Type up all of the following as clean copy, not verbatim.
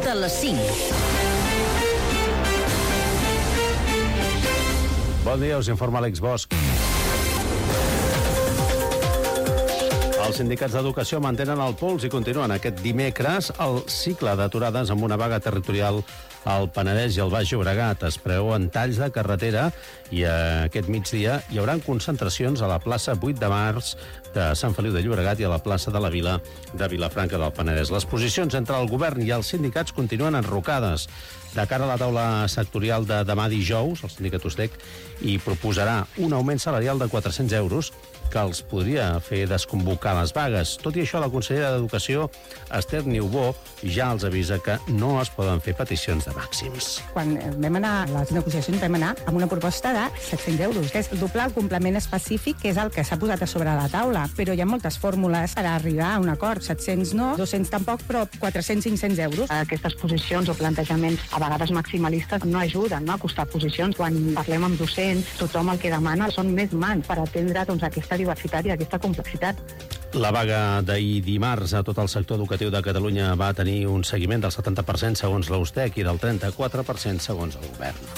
de les 5. Bon dia, us informa Àlex Bosch. Els sindicats d'educació mantenen el pols i continuen aquest dimecres el cicle d'aturades amb una vaga territorial al Penedès i al Baix Llobregat. Es preveuen talls de carretera i aquest migdia hi haurà concentracions a la plaça 8 de març de Sant Feliu de Llobregat i a la plaça de la Vila de Vilafranca del Penedès. Les posicions entre el govern i els sindicats continuen enrocades. De cara a la taula sectorial de demà dijous, el sindicat USTEC hi proposarà un augment salarial de 400 euros que els podria fer desconvocar les vagues. Tot i això, la consellera d'Educació, Esther Niubó, ja els avisa que no es poden fer peticions de màxims. Quan vam anar a les negociacions vam anar amb una proposta de 700 euros, que és doblar el complement específic, que és el que s'ha posat a sobre la taula. Però hi ha moltes fórmules per arribar a un acord. 700 no, 200 tampoc, però 400-500 euros. Aquestes posicions o plantejaments a vegades maximalistes no ajuden, no, a acostar posicions. Quan parlem amb docents, tothom el que demana són més mans per atendre aquesta diversitat i aquesta complexitat. La vaga d'ahir dimarts a tot el sector educatiu de Catalunya va tenir un seguiment del 70% segons l'USTEC i del 34% segons el govern.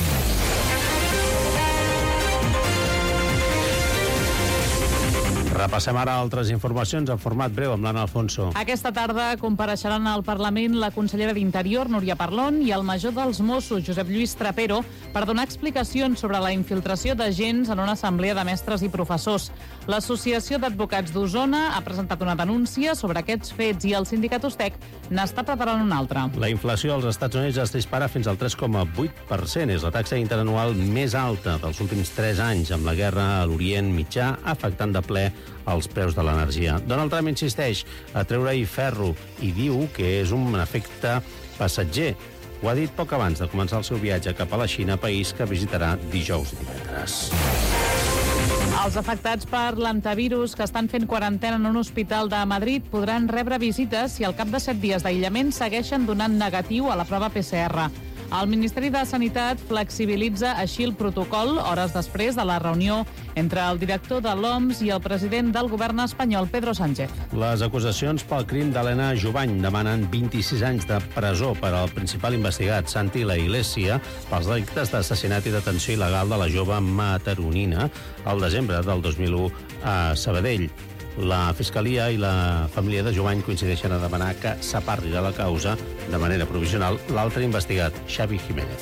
Repassem ara altres informacions en format breu amb l'Anna Alfonso. Aquesta tarda compareixeran al Parlament la consellera d'Interior, Núria Parlon, i el major dels Mossos, Josep Lluís Trapero, per donar explicacions sobre la infiltració d'agents en una assemblea de mestres i professors. L'Associació d'Advocats d'Osona ha presentat una denúncia sobre aquests fets i el sindicat USTEC n'està preparant una altra. La inflació als Estats Units es dispara fins al 3,8%. És la taxa interanual més alta dels últims 3 anys, amb la guerra a l'Orient Mitjà afectant de ple els preus de l'energia. Donald Trump insisteix a treure-hi ferro i diu que és un efecte passatger. Ho ha dit poc abans de començar el seu viatge cap a la Xina, país que visitarà dijous i divendres. Els afectats per l'antivirus que estan fent quarantena en un hospital de Madrid podran rebre visites si al cap de 7 dies d'aïllament segueixen donant negatiu a la prova PCR. El Ministeri de Sanitat flexibilitza així el protocol hores després de la reunió entre el director de l'OMS i el president del govern espanyol, Pedro Sánchez. Les acusacions pel crim d'Helena Jubany demanen 26 anys de presó per al principal investigat, Santi La Iglesia, pels delictes d'assassinat i detenció il·legal de la jove mataronina al desembre del 2001 a Sabadell. La Fiscalia i la família de Jubany coincideixen a demanar que s'aparri de la causa de manera provisional l'altre investigat, Xavi Jiménez.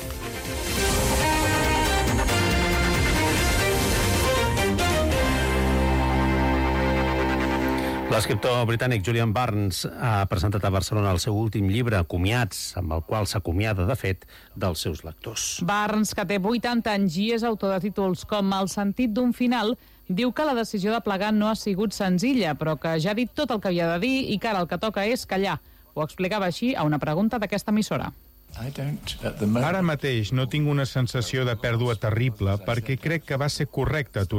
L'escriptor britànic Julian Barnes ha presentat a Barcelona el seu últim llibre, Comiats, amb el qual s'acomiada, de fet, dels seus lectors. Barnes, que té 80 anys i és autor de títols com El sentit d'un final, diu que la decisió de plegar no ha sigut senzilla, però que ja ha dit tot el que havia de dir i que ara el que toca és callar. Ho explicava així a una pregunta d'aquesta emissora. Ara mateix no tinc una sensació de pèrdua terrible perquè crec que va ser correcte aturar